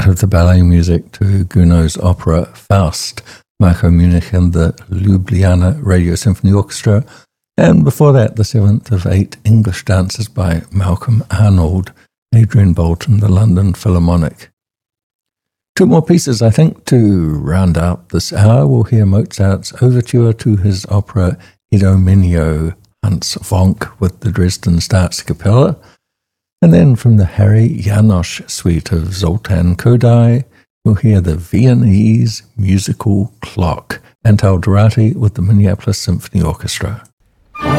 part of the ballet music to Gounod's opera Faust, Marco Munich and the Ljubljana Radio Symphony Orchestra, and before that, the seventh of 8 English dances by Malcolm Arnold, Adrian Bolton, the London Philharmonic. 2 more pieces, I think, to round out this hour. We'll hear Mozart's overture to his opera Idomeneo, Hans Vonk with the Dresden Staatskapelle, and then from the Harry Janos suite of Zoltan Kodály, we'll hear the Viennese musical clock, and Alderati with the Minneapolis Symphony Orchestra.